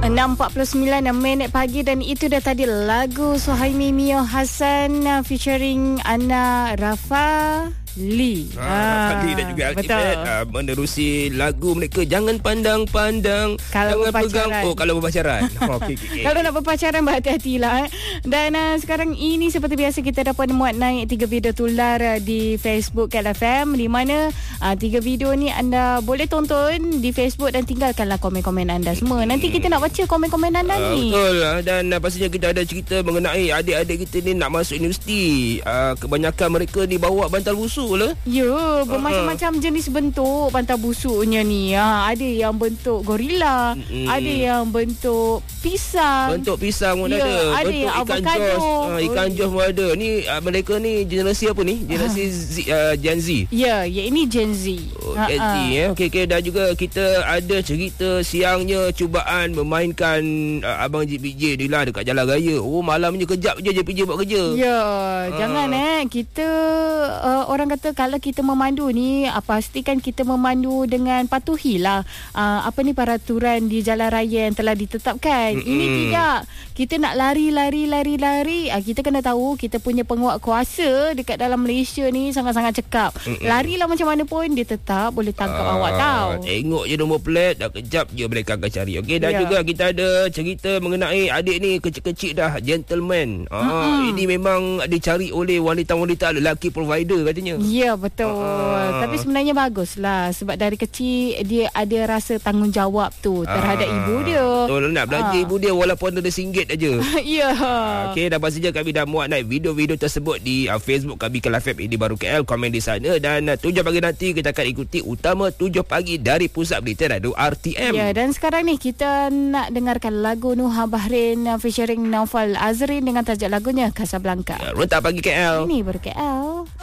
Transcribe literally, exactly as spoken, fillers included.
enam empat puluh sembilan minit pagi dan itu dah tadi lagu Suhaimi Mio Hassan uh, featuring Ana Rafa Lee. Ah, Lee dan juga Ultimate ah, menerusi lagu mereka Jangan Pandang-Pandang, Kalau Jangan berpacaran. Pegang. Oh, kalau berpacaran. Okey, okey. Kalau nak berpacaran berhati-hatilah. Eh. Dan uh, sekarang ini seperti biasa kita dapat muat naik tiga video tular uh, di Facebook K L F M, di mana uh, tiga video ni anda boleh tonton di Facebook dan tinggalkanlah komen-komen anda semua. Nanti kita nak baca komen-komen anda Uh, ni. betul lah. Dan uh, pastinya kita ada cerita mengenai adik-adik kita ni nak masuk universiti. Uh, kebanyakan mereka ni bawa bantal busuk lah. Ya, bermacam-macam uh-huh. jenis bentuk bantal busuknya ni. Ha, ada yang bentuk gorila, mm-hmm. ada yang bentuk pisang. Bentuk pisang pun ya, ada. ada Bentuk yang ikan avocado. jos. Uh, ikan jos pun ada. Ni uh, mereka ni generasi apa ni? Generasi uh. Z, uh, Gen Z. Ya, ya ini Gen Z. Oh, Gen Z eh. Okey, okey. Dan juga kita ada cerita siangnya cubaan memainkan uh, Abang J P J ni lah dekat Jalan Raya. Oh, malamnya kejap je J P J buat kerja. Ya, uh. jangan eh. Kita uh, orang kata kalau kita memandu ni uh, pastikan kita memandu dengan patuhilah uh, apa ni peraturan di jalan raya yang telah ditetapkan. Mm-mm. Ini tidak. Kita nak lari-lari lari-lari, uh, kita kena tahu kita punya penguat kuasa dekat dalam Malaysia ni sangat-sangat cekap. Mm-mm. Larilah macam mana pun dia tetap boleh tangkap uh, awak tau. Tengok je nombor plate dah kejap je mereka akan cari. Okey, dan ya. juga kita ada cerita mengenai adik ni kecil-kecil dah gentleman. Ah, ini memang dicari oleh wanita-wanita lelaki provider katanya. Ya, betul. Uh, Tapi sebenarnya baguslah sebab dari kecil dia ada rasa tanggungjawab tu terhadap uh, ibu dia. Betul, nak belanja uh. ibu dia walaupun ada singgit aja. Ya. Uh, Okey, dah pastinya kami dah muat naik video-video tersebut di uh, Facebook kami K L F M ini baru K L, komen di sana. Dan uh, tujuh pagi nanti kita akan ikuti utama tujuh pagi dari Pusat Berita Radio R T M. Ya, dan sekarang ni kita nak dengarkan lagu Nuha Bahrain uh, featuring Naufal Azrin dengan tajuk lagunya Casablanca. Ya, rentak pagi K L. Ini baru K L.